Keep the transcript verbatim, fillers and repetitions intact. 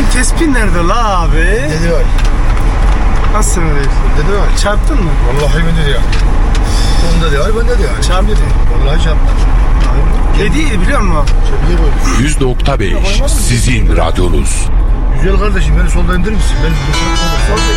tespih nerede la abi? Dedi var. Nasıl sen öyle? Dedi var. Çarptın mı? Vallahi ben dedi ya. Onda dedi var, ben dedi ya. Çarptı. Vallahi çarptı. Hediyeydi biliyor musun? Çepiye koy. yüz nokta beş sizin radyonuz. Güzel kardeşim, beni solda indirir misin? Ben